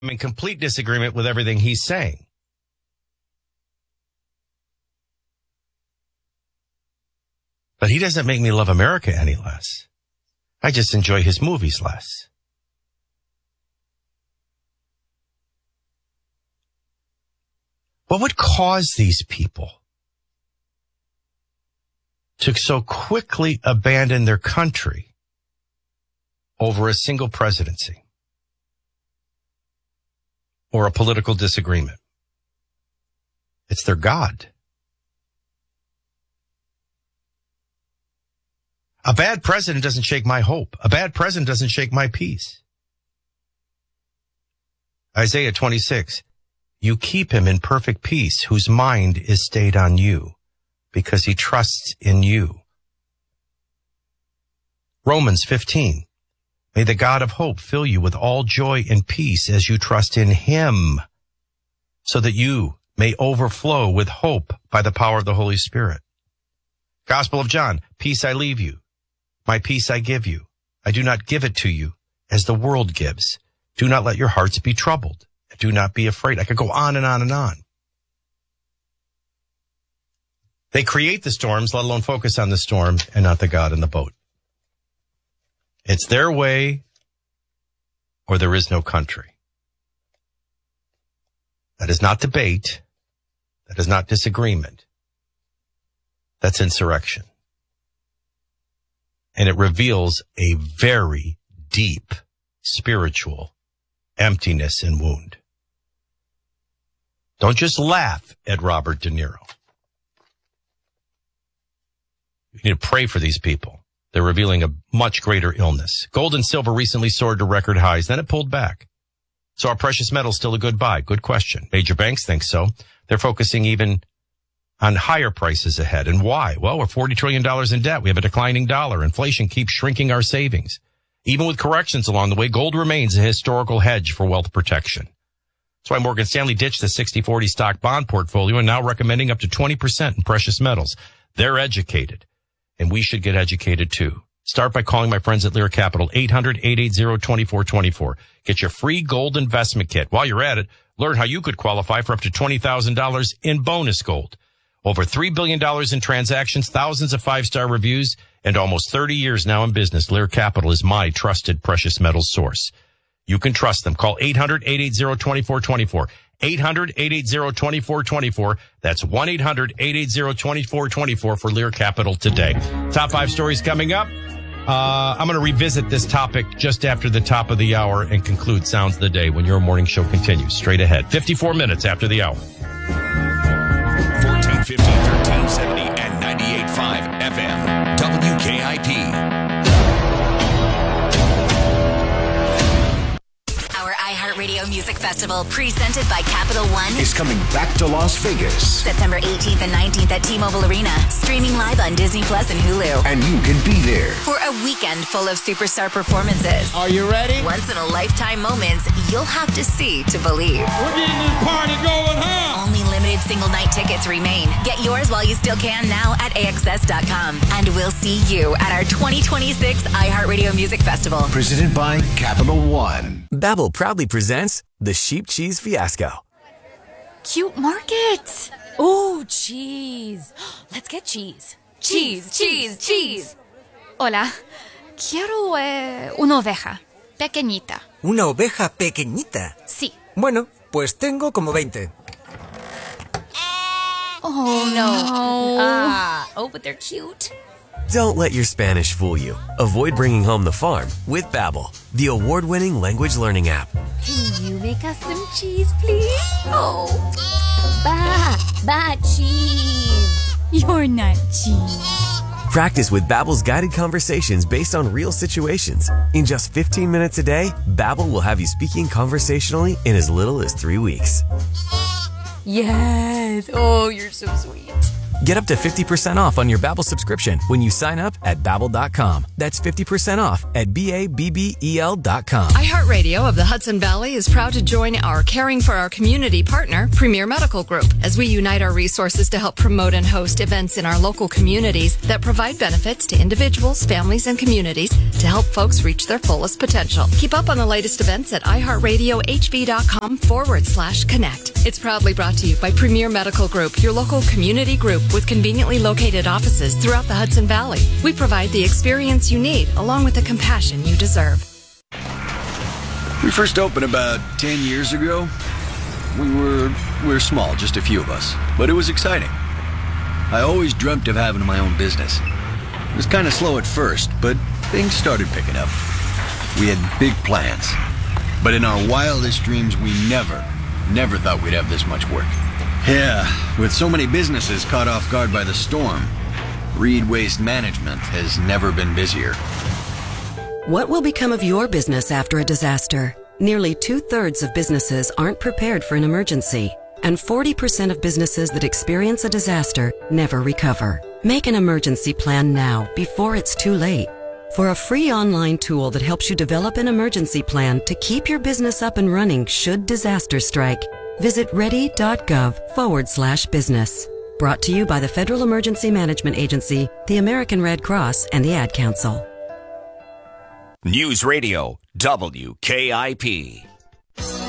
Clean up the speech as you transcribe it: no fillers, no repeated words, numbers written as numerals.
in complete disagreement with everything he's saying. But he doesn't make me love America any less. I just enjoy his movies less. What would cause these people to so quickly abandon their country over a single presidency or a political disagreement? It's their God. A bad president doesn't shake my hope. A bad president doesn't shake my peace. Isaiah 26, you keep him in perfect peace, whose mind is stayed on you, because he trusts in you. Romans 15, may the God of hope fill you with all joy and peace as you trust in him, so that you may overflow with hope by the power of the Holy Spirit. Gospel of John, peace I leave you. My peace I give you. I do not give it to you as the world gives. Do not let your hearts be troubled. Do not be afraid. I could go on and on and on. They create the storms, let alone focus on the storm and not the God in the boat. It's their way or there is no country. That is not debate. That is not disagreement. That's insurrection. And it reveals a very deep spiritual emptiness and wound. Don't just laugh at Robert De Niro. You need to pray for these people. They're revealing a much greater illness. Gold and silver recently soared to record highs, then it pulled back. So are precious metals still a good buy? Good question. Major banks think so. They're focusing even on higher prices ahead. And why? Well, we're $40 trillion in debt. We have a declining dollar. Inflation keeps shrinking our savings. Even with corrections along the way, gold remains a historical hedge for wealth protection. That's why Morgan Stanley ditched the 60-40 stock bond portfolio and now recommending up to 20% in precious metals. They're educated, and we should get educated too. Start by calling my friends at Lear Capital, 800-880-2424. Get your free gold investment kit. While you're at it, learn how you could qualify for up to $20,000 in bonus gold. Over $3 billion in transactions, thousands of five-star reviews, and almost 30 years now in business. Lear Capital is my trusted precious metals source. You can trust them. Call 800-880-2424. 800-880-2424. That's 1-800-880-2424 for Lear Capital today. Top 5 stories coming up. I'm going to revisit this topic just after the top of the hour and conclude Sounds of the Day when your morning show continues. Straight ahead. 54 minutes after the hour. 1450, 1370, and 98.5 FM. WKIP. Radio Music Festival, presented by Capital One, is coming back to Las Vegas. September 18th and 19th at T-Mobile Arena, streaming live on Disney Plus and Hulu. And you can be there for a weekend full of superstar performances. Are you ready? Once-in-a-lifetime moments you'll have to see to believe. We're getting this party going, huh? Only limited single-night tickets remain. Get yours while you still can now at AXS.com. And we'll see you at our 2026 iHeartRadio Music Festival. Presented by Capital One. Babbel proudly presents the Sheep Cheese Fiasco. Cute market. Oh, cheese. Let's get cheese. Cheese, cheese, cheese. Hola. Quiero una oveja. Pequeñita. ¿Una oveja pequeñita? Sí. Bueno, pues tengo como 20. Oh, no. But they're cute. Don't let your Spanish fool you. Avoid bringing home the farm with Babbel, the award-winning language learning app. Can you make us some cheese, please? Oh, cheese. You're not cheese. Practice with Babbel's guided conversations based on real situations. In just 15 minutes a day, Babbel will have you speaking conversationally in as little as 3 weeks. Yes. Oh, you're so sweet. Get up to 50% off on your Babbel subscription when you sign up at Babbel.com. That's 50% off at Babbel.com. iHeartRadio of the Hudson Valley is proud to join our Caring for Our Community partner, Premier Medical Group, as we unite our resources to help promote and host events in our local communities that provide benefits to individuals, families, and communities to help folks reach their fullest potential. Keep up on the latest events at iHeartRadioHV.com/connect. It's proudly brought to you by Premier Medical Group, your local community group with conveniently located offices throughout the Hudson Valley. We provide the experience you need along with the compassion you deserve. We first opened about 10 years ago. We were small, just a few of us, but it was exciting. I always dreamt of having my own business. It was kind of slow at first, but things started picking up. We had big plans, but in our wildest dreams, we never thought we'd have this much work. Yeah, with so many businesses caught off guard by the storm, Reed Waste Management has never been busier. What will become of your business after a disaster? Nearly 2/3 of businesses aren't prepared for an emergency, and 40% of businesses that experience a disaster never recover. Make an emergency plan now before it's too late. For a free online tool that helps you develop an emergency plan to keep your business up and running should disaster strike, visit ready.gov/business. Brought to you by the Federal Emergency Management Agency, the American Red Cross, and the Ad Council. News Radio WKIP.